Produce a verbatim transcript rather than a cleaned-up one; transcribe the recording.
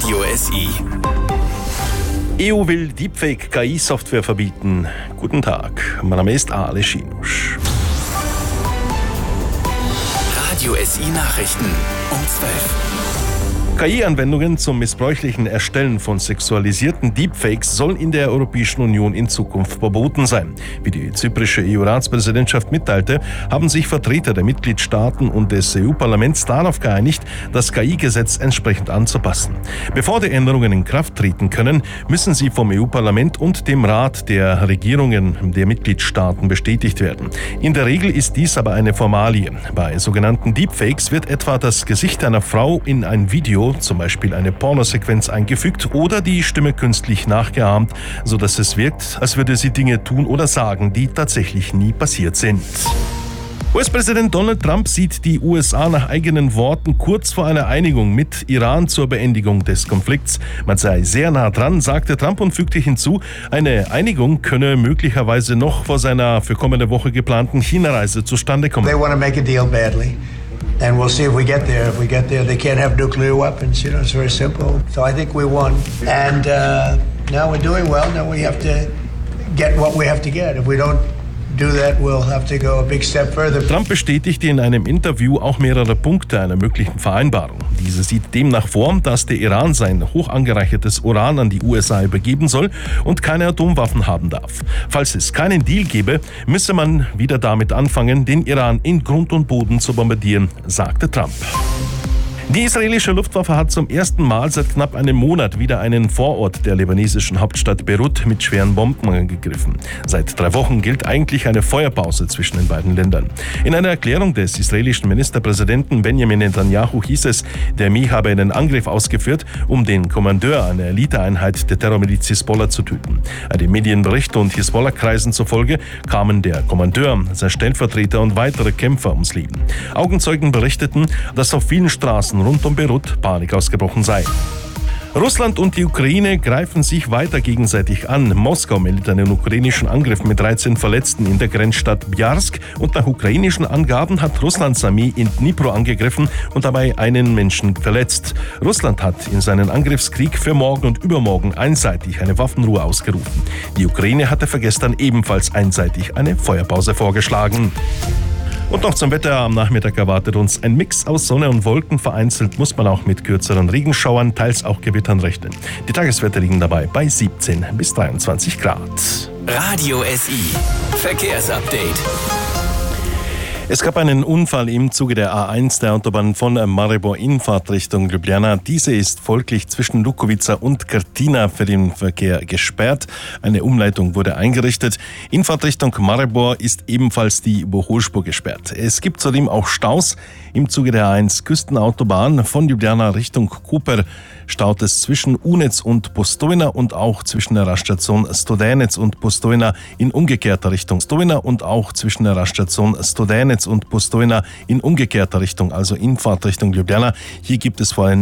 Radio S I. E U will Deepfake-K I-Software verbieten. Guten Tag, mein Name ist Ale Schinusch. Radio S I Nachrichten um zwölf. K I-Anwendungen zum missbräuchlichen Erstellen von sexualisierten Deepfakes sollen in der Europäischen Union in Zukunft verboten sein. Wie die zyprische E U-Ratspräsidentschaft mitteilte, haben sich Vertreter der Mitgliedstaaten und des E U-Parlaments darauf geeinigt, das K I-Gesetz entsprechend anzupassen. Bevor die Änderungen in Kraft treten können, müssen sie vom E U-Parlament und dem Rat der Regierungen der Mitgliedstaaten bestätigt werden. In der Regel ist dies aber eine Formalie. Bei sogenannten Deepfakes wird etwa das Gesicht einer Frau in ein Video, zum Beispiel eine Pornosequenz, eingefügt oder die Stimme künstlich nachgeahmt, sodass es wirkt, als würde sie Dinge tun oder sagen, die tatsächlich nie passiert sind. U S-Präsident Donald Trump sieht die U S A nach eigenen Worten kurz vor einer Einigung mit Iran zur Beendigung des Konflikts. Man sei sehr nah dran, sagte Trump und fügte hinzu, eine Einigung könne möglicherweise noch vor seiner für kommende Woche geplanten China-Reise zustande kommen. They want to make a deal badly. And we'll see if we get there. If we get there, they can't have nuclear weapons. You know, it's very simple. So I think we won. And uh, now we're doing well. Now we have to get what we have to get. If we don't do that, we'll have to go a big step further. Trump bestätigte in einem Interview auch mehrere Punkte einer möglichen Vereinbarung. Diese sieht demnach vor, dass der Iran sein hoch angereichertes Uran an die U S A übergeben soll und keine Atomwaffen haben darf. Falls es keinen Deal gäbe, müsse man wieder damit anfangen, den Iran in Grund und Boden zu bombardieren, sagte Trump. Die israelische Luftwaffe hat zum ersten Mal seit knapp einem Monat wieder einen Vorort der libanesischen Hauptstadt Beirut mit schweren Bomben angegriffen. Seit drei Wochen gilt eigentlich eine Feuerpause zwischen den beiden Ländern. In einer Erklärung des israelischen Ministerpräsidenten Benjamin Netanyahu hieß es, der Armee habe einen Angriff ausgeführt, um den Kommandeur einer Eliteeinheit der Terrormiliz Hisbollah zu töten. Den Medienberichten und Hisbollah-Kreisen zufolge kamen der Kommandeur, sein Stellvertreter und weitere Kämpfer ums Leben. Augenzeugen berichteten, dass auf vielen Straßen rund um Beirut Panik ausgebrochen sei. Russland und die Ukraine greifen sich weiter gegenseitig an. Moskau meldet einen ukrainischen Angriff mit dreizehn Verletzten in der Grenzstadt Bjarsk und nach ukrainischen Angaben hat Russlands Armee in Dnipro angegriffen und dabei einen Menschen verletzt. Russland hat in seinen Angriffskrieg für morgen und übermorgen einseitig eine Waffenruhe ausgerufen. Die Ukraine hatte für gestern ebenfalls einseitig eine Feuerpause vorgeschlagen. Und noch zum Wetter. Am Nachmittag erwartet uns ein Mix aus Sonne und Wolken. Vereinzelt muss man auch mit kürzeren Regenschauern, teils auch Gewittern rechnen. Die Tageswerte liegen dabei bei siebzehn bis dreiundzwanzig Grad. Radio S I Verkehrsupdate. Es gab einen Unfall im Zuge der A eins der Autobahn von Maribor in Fahrtrichtung Ljubljana. Diese ist folglich zwischen Lukovica und Krtina für den Verkehr gesperrt. Eine Umleitung wurde eingerichtet. In Fahrtrichtung Maribor ist ebenfalls die Überholspur gesperrt. Es gibt zudem auch Staus. Im Zuge der A eins Küstenautobahn von Ljubljana Richtung Koper staut es zwischen Unec und Postojna und auch zwischen der Raststation Studenec und Postojna in umgekehrter Richtung. Postojna und auch zwischen der Raststation Studenec und Postojna in umgekehrter Richtung, also in Fahrtrichtung Ljubljana. Hier gibt es vor allem